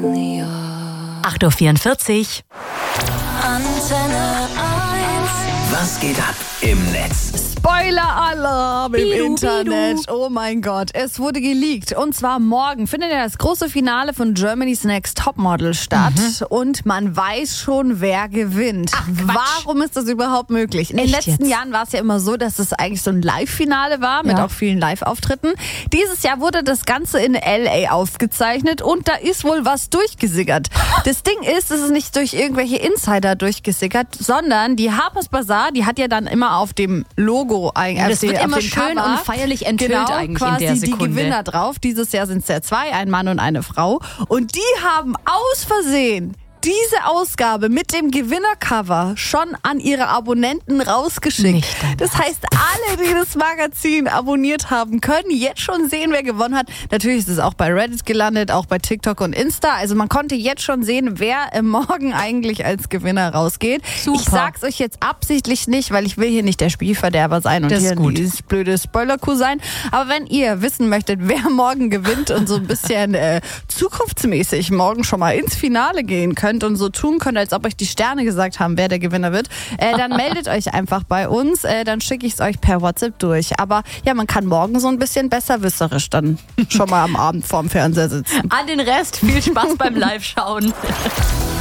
8:44 Uhr. Antenne 1. Was geht ab im Netz? Spoiler-Alarm im Internet. Oh mein Gott, es wurde geleakt. Und zwar morgen findet ja das große Finale von Germany's Next Topmodel statt. Und man weiß schon, wer gewinnt. Ach, Quatsch. Warum ist das überhaupt möglich? In den Echt letzten jetzt? Jahren war es ja immer so, dass es eigentlich so ein Live-Finale war, mit Ja. auch vielen Live-Auftritten. Dieses Jahr wurde das Ganze in L.A. aufgezeichnet und da ist wohl was durchgesickert. Das Ding ist, es ist nicht durch irgendwelche Insider durchgesickert, sondern die Harper's Bazaar, die hat ja dann immer auf dem Logo Das wird immer schön und feierlich enthüllt eigentlich in der quasi Sekunde. die Gewinner drauf. Dieses Jahr sind es ja zwei, ein Mann und eine Frau. Und die haben aus Versehen diese Ausgabe mit dem Gewinnercover schon an ihre Abonnenten rausgeschickt. Nicht dein Das heißt, alle, die das Magazin abonniert haben, können jetzt schon sehen, wer gewonnen hat. Natürlich ist es auch bei Reddit gelandet, auch bei TikTok und Insta. Also man konnte jetzt schon sehen, wer morgen eigentlich als Gewinner rausgeht. Super. Ich sag's euch jetzt absichtlich nicht, weil ich will hier nicht der Spielverderber sein und Das ist hier gut. dieses blöde Spoiler-Kuh sein. Aber wenn ihr wissen möchtet, wer morgen gewinnt und so ein bisschen zukunftsmäßig morgen schon mal ins Finale gehen könnt und so tun könnt, als ob euch die Sterne gesagt haben, wer der Gewinner wird, dann meldet euch einfach bei uns. Dann schicke ich es euch per WhatsApp durch. Aber ja, man kann morgen so ein bisschen besserwisserisch dann schon mal am Abend vorm Fernseher sitzen. An den Rest viel Spaß beim Live-Schauen.